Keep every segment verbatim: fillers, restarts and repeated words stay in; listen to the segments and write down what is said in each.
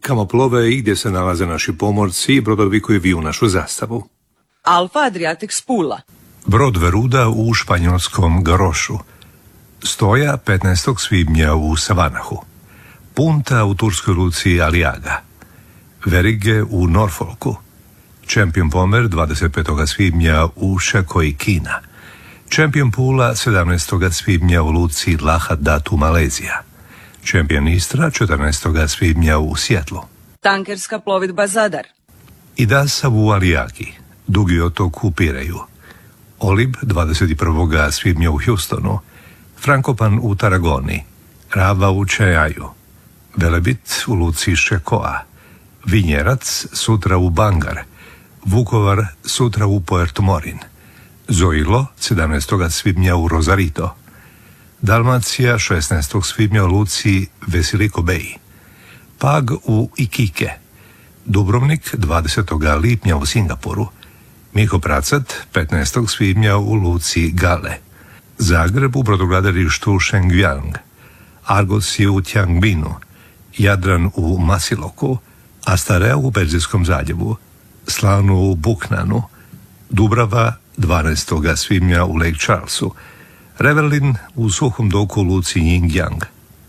kamo plove i gdje se nalaze naši pomorci i brodovi koji viju našu zastavu. Alfa Adriatic Pula. Brod Veruda u španjolskom Garošu. Stoja petnaestog svibnja u Savanahu. Punta u turskoj luci Aliaga. Verige u Norfolku. Champion Pomer dvadeset petog svibnja u Šekoj, Kina. Champion Pula sedamnaestog svibnja u luci Lahad Datu, Malezija. Champion Istra četrnaestog svibnja u Sjetlu. Tankerska plovidba Zadar. Idasa u Alijagi, Dugi otok u Pireju. Olib dvadeset prvog svibnja u Houstonu. Frankopan u Taragoni. Rava u Čajaju. Velebit u luci Šekoa. Vinjerac sutra u Bangar. Vukovar sutra u Puerto Morin. Zoilo sedamnaestog svibnja u Rosarito. Dalmacija šesnaestog svibnja u luci Vesiliko Beji. Pag u Ikike. Dubrovnik dvadesetog lipnja u Singapuru. Miko Pracat petnaestog svibnja u luci Gale. Zagreb u brodogradilištu Shenyang. Argos je u Tianjinu. Jadran u Masiloku. Astarea u Perzijskom zaljevu. Slanu u Buknanu. Dubrava dvanaestog svibnja u Lake Charlesu. Revelin u suhom doku u luci Yingyang.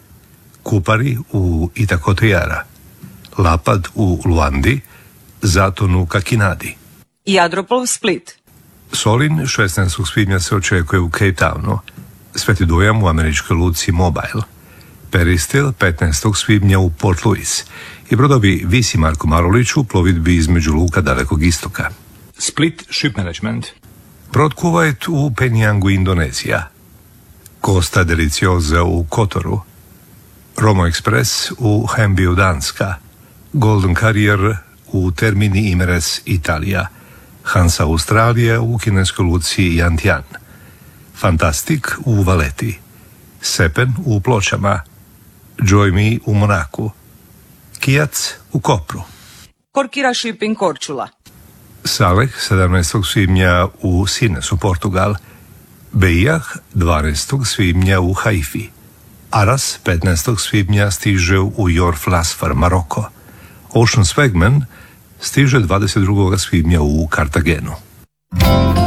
Kupari u Itakotejara. Lapad u Luandi. Zaton u Kakinadi. Jadroplov Split. Solin šesnaestog svibnja se očekuje u Cape Townu. Sveti Dujam u američkoj luci Mobile. Peristil petnaestog svibnja u Port Louis. I brodovi Visi Marko Marulić u plovidbi između luka Dalekog istoka. Split Ship Management. Brod Kuwait u Penjangu, Indonezija. Costa Deliciosa u Kotoru. Romo Express u Hembiju, Danska. Golden Carrier u Termini Imeres, Italija. Hansa Australija u kineskoj luci Yantian. Fantastic u Valeti. Sepen u Pločama. Joy Me u Monaku. Kijac u Kopru. Korkira Shipping Korčula. Saleh sedamnaestog svibnja u Sinesu, Portugal. Bejah dvanaestog svibnja u Haifi. Aras petnaestog svibnja stiže u Jorf Lasfar, Maroko. Ocean Swagman stiže dvadeset drugog svibnja u Kartagenu.